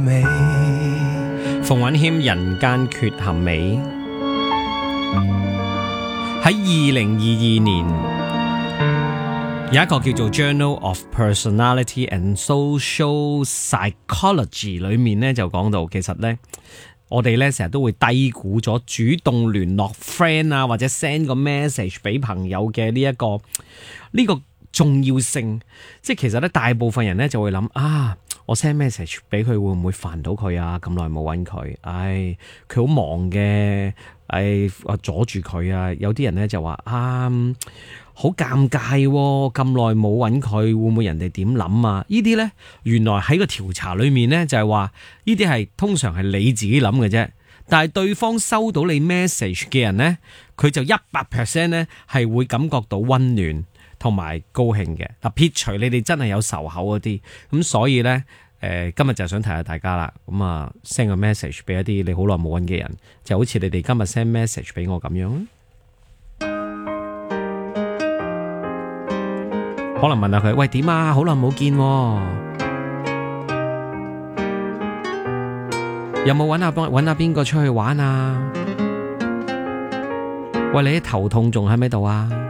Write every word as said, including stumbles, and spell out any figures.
美。 馮允謙人間缺陷美。喺二零二二年有一個叫做 Journal of Personality and Social Psychology 裏面咧就講到，其實咧我哋咧成日都會低估咗主動聯絡 friend 啊，或者 send 個 message 俾朋友嘅呢一個呢個重要性。即係其實咧大部分人咧就會諗啊，我 send message 俾佢會唔會煩到佢啊？咁耐冇揾佢，唉，佢好忙嘅，唉，我阻住佢啊！有啲人咧就話啊，好尷尬喎，咁耐冇揾佢，會唔會人哋點諗啊？呢啲咧原來喺個調查裏面咧就係話，呢啲係通常係你自己諗嘅啫，但係對方收到你 message 嘅人咧，佢就一百 percent 咧係會感覺到溫暖同埋高興嘅。嗱，撇除你哋真係有仇口嗰啲，咁所以咧，誒、呃、今日就想提下大家啦。咁啊 send 個 message 俾一啲你好耐冇揾嘅人，就好似你哋今日 send message 俾我咁樣。可能問下佢，喂，點啊？好耐冇見喎，有冇揾下揾下邊個出去玩啊？喂，你啲頭痛仲喺咪度啊？